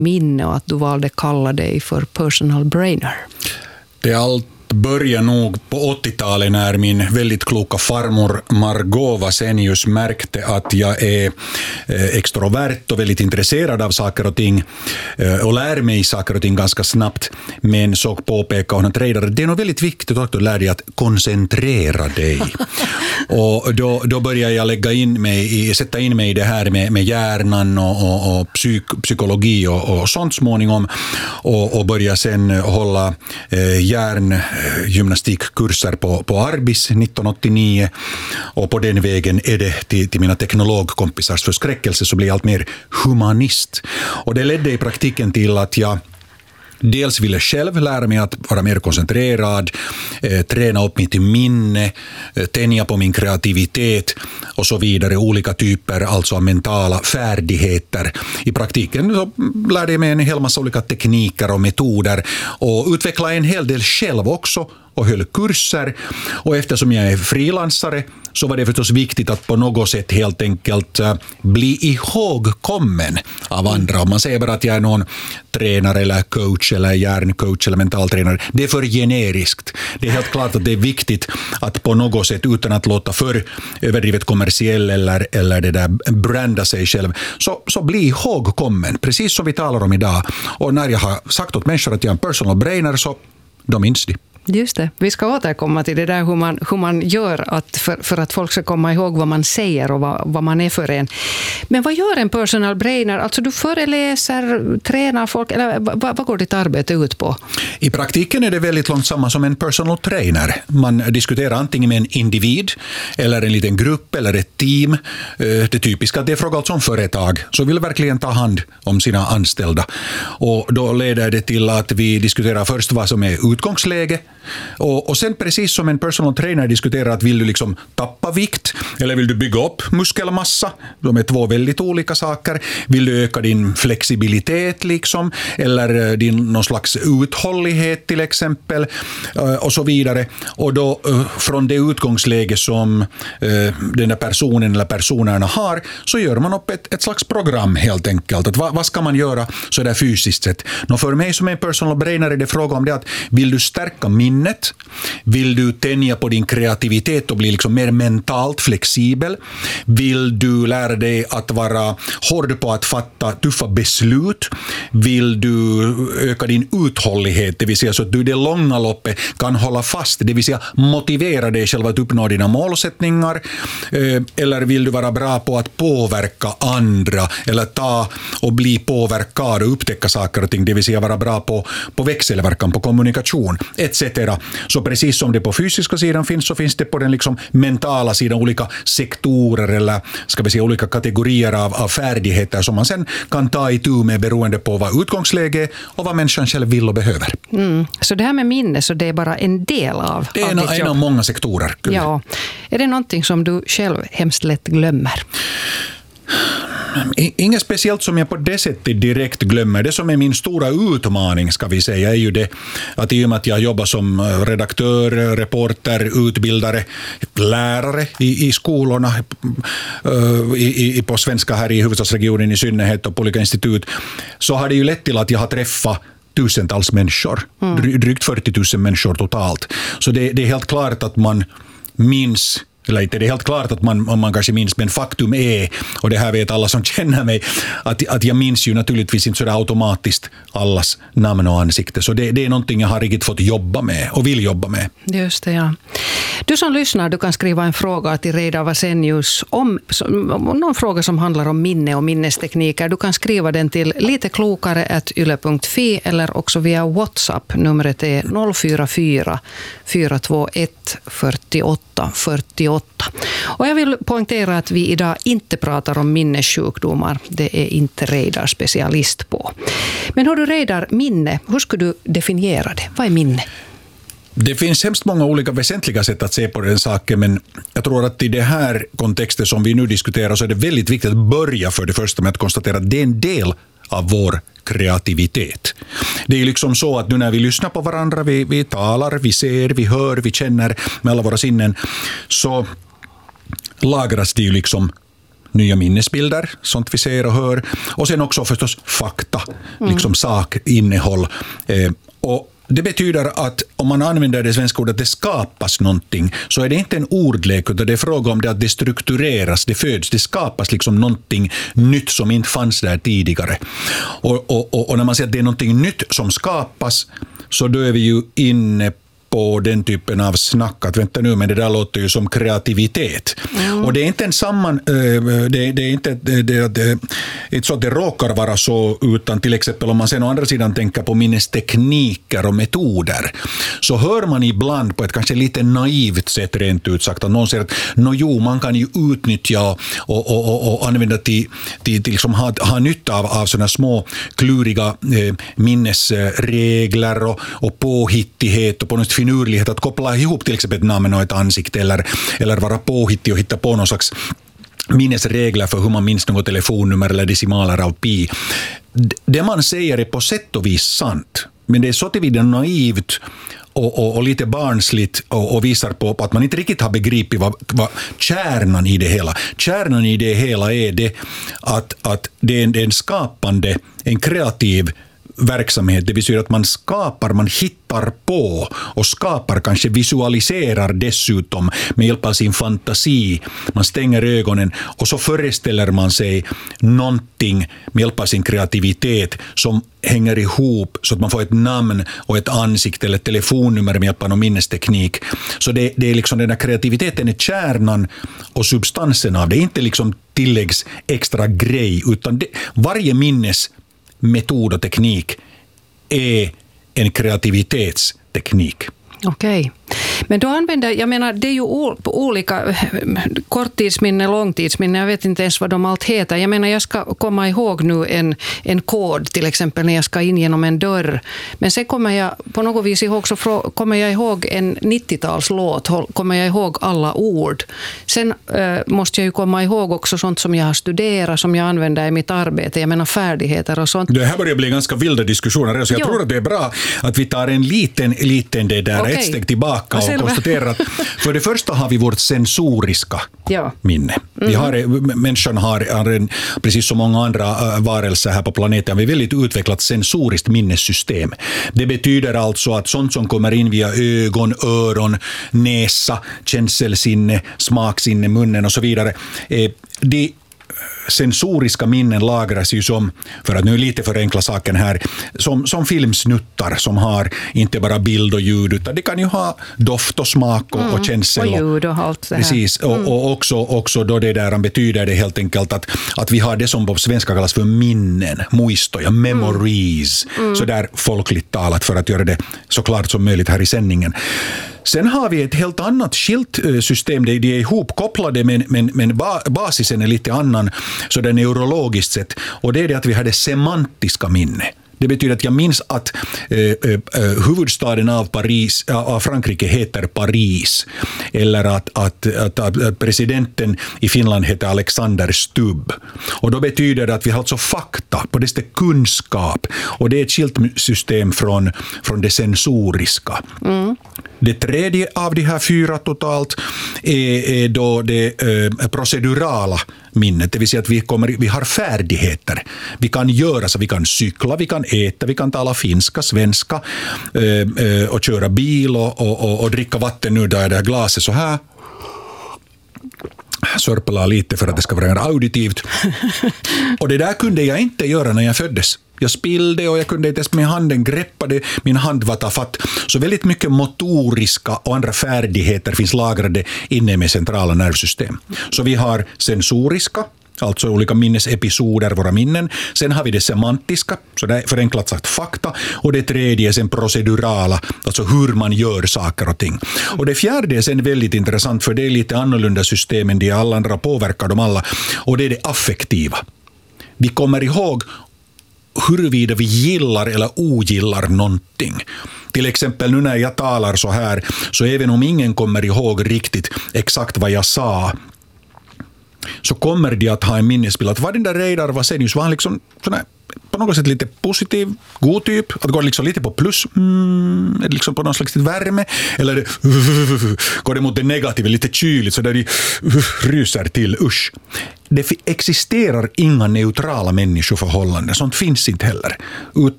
minne och att du valde kalla dig för personal brainer? Det är allt började nog på 80-talet när min väldigt kloka farmor Margot Vasenius märkte att jag är extrovert och väldigt intresserad av saker och ting och lär mig saker och ting ganska snabbt, men så påpekade hon att det är nog väldigt viktigt att du lär dig att koncentrera dig. Och då började jag sätta in mig i det här med hjärnan och psykologi och sånt småningom och började sen hålla gymnastikkurser på Arbis 1989 och på den vägen är det till mina teknologkompisars förskräckelse så blir jag allt mer humanist. Och det ledde i praktiken till att jag dels ville själv lära mig att vara mer koncentrerad, träna upp mitt minne, tänja på min kreativitet och så vidare, olika typer alltså av mentala färdigheter. I praktiken så lärde jag mig en hel massa olika tekniker och metoder och utvecklade en hel del själv också och höll kurser, och eftersom jag är frilansare så var det förstås viktigt att på något sätt helt enkelt bli ihågkommen av andra. Om man säger bara att jag är någon tränare eller coach eller hjärncoach eller mentaltränare, det är för generiskt. Det är helt klart att det är viktigt att på något sätt, utan att låta för överdrivet kommersiell eller det där branda sig själv, så bli ihågkommen, precis som vi talar om idag. Och när jag har sagt åt människor att jag är en personal brainer så de minns det. Just det. Vi ska återkomma till det där hur man gör för att folk ska komma ihåg vad man säger och vad man är för en. Men vad gör en personal brainer? Alltså du föreläser, tränar folk, eller vad går ditt arbete ut på? I praktiken är det väldigt långt samma som en personal trainer. Man diskuterar antingen med en individ eller en liten grupp eller ett team. Det typiska är att det är fråga alltså om företag så vill verkligen ta hand om sina anställda. Och då leder det till att vi diskuterar först vad som är utgångsläge. Och sen precis som en personal trainer diskuterar att vill du liksom tappa vikt eller vill du bygga upp muskelmassa, de är två väldigt olika saker. Vill du öka din flexibilitet liksom, eller din någon slags uthållighet till exempel och så vidare. Och då från det utgångsläge som den där personen eller personerna har så gör man upp ett slags program helt enkelt. Att vad ska man göra så där fysiskt sett? För mig som en personal brainer är det fråga om det att vill du stärka minnet, vill du tänja på din kreativitet och bli liksom mer mentalt flexibel, vill du lära dig att vara hård på att fatta tuffa beslut, vill du öka din uthållighet, det vill säga så att du i det långa loppet kan hålla fast, det vill säga motivera dig själv att uppnå dina målsättningar, eller vill du vara bra på att påverka andra eller ta och bli påverkad och upptäcka saker och ting, det vill säga vara bra på växelverkan, på kommunikation etc. Så precis som det på fysiska sidan finns så finns det på den liksom mentala sidan olika sektorer eller ska vi säga olika kategorier av färdigheter som man sen kan ta itu med beroende på vad utgångsläge och vad människan själv vill och behöver. Så det här med minne, så det är bara en del av det är en av många sektorer. Ja. Är det någonting som du själv hemskt lätt glömmer? Inget speciellt som jag på det sättet direkt glömmer. Det som är min stora utmaning ska vi säga är ju det att i och med att jag jobbar som redaktör, reporter, utbildare, lärare i skolorna på svenska här i huvudstadsregionen i synnerhet och på olika institut, så har det ju lett till att jag har träffat tusentals människor, drygt 40 000 människor totalt. Så det är helt klart att man minns, eller inte det är helt klart att man kanske minns, men faktum är, och det här vet alla som känner mig, att jag minns ju naturligtvis inte så där automatiskt allas namn och ansikte. Så det är någonting jag har riktigt fått jobba med och vill jobba med. Just det, ja. Du som lyssnar, du kan skriva en fråga till Reidar Vasenius om någon fråga som handlar om minne och minnestekniker. Du kan skriva den till liteklokare@yle.fi eller också via WhatsApp. Numret är 044 421 48 48. Och jag vill poängtera att vi idag inte pratar om minnessjukdomar. Det är inte Reidar specialist på. Men hör du Reidar, minne, hur skulle du definiera det? Vad är minne? Det finns hemskt många olika väsentliga sätt att se på den saken, men jag tror att i det här kontexten som vi nu diskuterar så är det väldigt viktigt att börja för det första med att konstatera att det är en del av vår kreativitet. Det är liksom så att nu när vi lyssnar på varandra, vi talar, vi ser, vi hör, vi känner med alla våra sinnen, så lagras det ju liksom nya minnesbilder, sånt vi ser och hör. Och sen också förstås fakta, liksom sakinnehåll. Och det betyder att om man använder det svenska ordet att det skapas någonting, så är det inte en ordlek, utan det är fråga om det att det struktureras, det föds, det skapas liksom någonting nytt som inte fanns där tidigare. Och när man säger att det är någonting nytt som skapas, så då är vi ju inne på den typen av snack att vänta nu, men det där låter ju som kreativitet. Och det är inte en det är inte så att det råkar vara så, utan till exempel om man sen å andra sidan tänker på minnestekniker och metoder, så hör man ibland på ett kanske lite naivt sätt rent ut sagt att någon säger att man kan ju utnyttja och använda till liksom ha nytta av sådana små kluriga minnesregler och påhittighet och på något finurlighet att koppla ihop till exempel ett namn och ett ansikte eller vara påhittig och hitta på någon slags minnesregler för hur man minns något telefonnummer eller decimaler av pi. Det man säger är på sätt och vis sant, men det är så tillvida naivt och lite barnsligt och visar på att man inte riktigt har begripit vad kärnan i det hela. Kärnan i det hela är det att det är en skapande, en kreativ verksamhet, det vill säga att man skapar, man hittar på och skapar, kanske visualiserar dessutom med hjälp av sin fantasi. Man stänger ögonen och så föreställer man sig någonting med hjälp av sin kreativitet som hänger ihop så att man får ett namn och ett ansikte eller ett telefonnummer med hjälp av någon minnesteknik. Så det är liksom den här kreativiteten är kärnan och substansen av det. Det är inte liksom tilläggs extra grej, utan varje minnesmetod och teknik är en kreativitetsteknik. Okej. Men då jag menar, det är ju olika korttidsminne, långtidsminne, jag vet inte ens vad de allt heter. Jag menar, jag ska komma ihåg nu en kod till exempel när jag ska in genom en dörr. Men sen kommer jag på något vis ihåg, så kommer jag ihåg en 90-talslåt, kommer jag ihåg alla ord. Sen måste jag ju komma ihåg också sånt som jag har studerat, som jag använder i mitt arbete, jag menar färdigheter och sånt. Det här börjar bli ganska vilda diskussioner, så jag tror att det är bra att vi tar en liten det där, ett steg tillbaka och konstaterar att för det första har vi vårt sensoriska minne. Människan har precis som många andra varelser här på planeten, vi har väldigt utvecklat sensoriskt minnessystem. Det betyder alltså att sånt som kommer in via ögon, öron, näsa, känselsinne, smaksinne, munnen och så vidare, det sensoriska minnen lagras ju som, för att nu lite förenkla saken här, som filmsnuttar som har inte bara bild och ljud, utan det kan ju ha doft och smak och känsel. Och ljud och allt det här. Precis, och också då det där betyder det helt enkelt att vi har det som på svenska kallas för minnen, muistoja, memories, så där folkligt talat för att göra det så klart som möjligt här i sändningen. Sen har vi ett helt annat skilt system, de är ihopkopplade men basisen är lite annan så det är neurologiskt sett, och det är det att vi har det semantiska minne. Det betyder att jag minns att huvudstaden av Frankrike heter Paris, eller att presidenten i Finland heter Alexander Stubb. Och då betyder det att vi har alltså fakta, på det sättet kunskap, och det är ett skilt system från det sensoriska. Det tredje av de här 4 totalt är då det procedurala minnet, det vill säga att vi har färdigheter. Vi kan göra så, vi kan cykla, vi kan äta, vi kan tala finska, svenska och köra bil och dricka vatten nu där det här glaset så här. Sörpla lite för att det ska vara auditivt. Och det där kunde jag inte göra när jag föddes. Jag spillde och jag kunde inte ens med handen greppa det. Min hand var tafatt. Så väldigt mycket motoriska och andra färdigheter finns lagrade inne med centrala nervsystem. Så vi har sensoriska, alltså olika minnesepisoder, våra minnen. Sen har vi det semantiska, så det är förenklat sagt fakta. Och det tredje är sen procedurala, alltså hur man gör saker och ting. Och det fjärde är sen väldigt intressant, för det är lite annorlunda system än de alla andra, påverkar dem alla. Och det är det affektiva. Vi kommer ihåg huruvida vi gillar eller ogillar någonting. Till exempel nu när jag talar så här, så även om ingen kommer ihåg riktigt exakt vad jag sa, så kommer de att ha en minnesbild att vad den där Reidar Vasenius var, han liksom sån här på något sätt lite positiv, god typ, att går liksom lite på plus, liksom på någon slags värme, eller går det mot det negativa, lite kyligt, så där de ryser till, usch. Det existerar inga neutrala människoförhållanden, sånt finns inte heller.